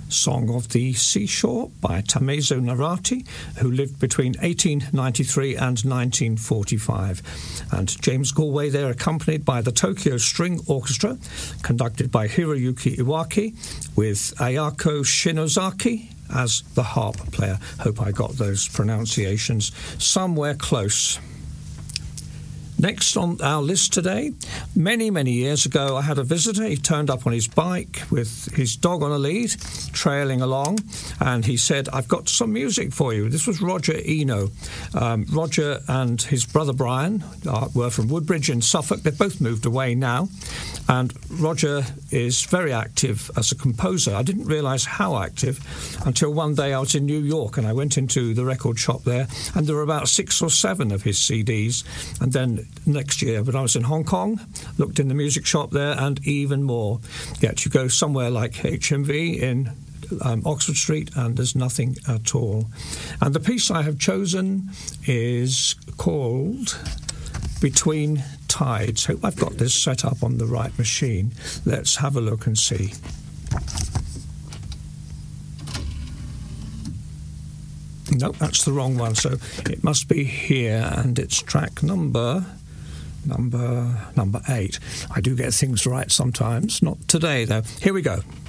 Song of the Seashore by Tamezo Narati, who lived between 1893 and 1945. And James Galway there, accompanied by the Tokyo String Orchestra, conducted by Hiroyuki Iwaki, with Ayako Shinozaki as the harp player. Hope I got those pronunciations somewhere close. Next on our list today, many, many years ago, I had a visitor. He turned up on his bike with his dog on a lead, trailing along, and he said, "I've got some music for you." This was Roger Eno. Roger and his brother Brian were from Woodbridge in Suffolk. They've both moved away now, and Roger is very active as a composer. I didn't realise how active until one day I was in New York and I went into the record shop there, and there were about 6 or 7 of his CDs, and then next year, when I was in Hong Kong, looked in the music shop there, and even more. Yet you go somewhere like HMV in Oxford Street, and there's nothing at all. And the piece I have chosen is called Between Tides. Hope I've got this set up on the right machine. Let's have a look and see. No, that's the wrong one, so it must be here, and it's track number 8. I do get things right sometimes. Not today, though. Here we go.